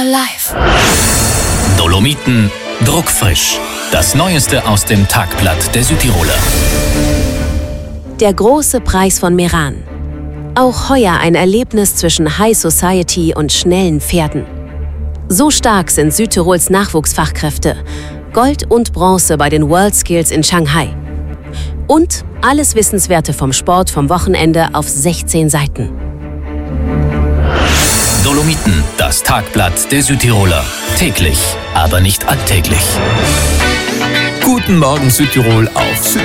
life. Dolomiten druckfrisch. Das Neueste aus dem Tagblatt der Südtiroler. Der große Preis von Meran. Auch heuer ein Erlebnis zwischen High Society und schnellen Pferden. So stark sind Südtirols Nachwuchsfachkräfte. Gold und Bronze bei den World Skills in Shanghai. Und alles Wissenswerte vom Sport vom Wochenende auf 16 Seiten. Dolomiten, das Tagblatt der Südtiroler. Täglich, aber nicht alltäglich. Guten Morgen Südtirol auf Südtirol.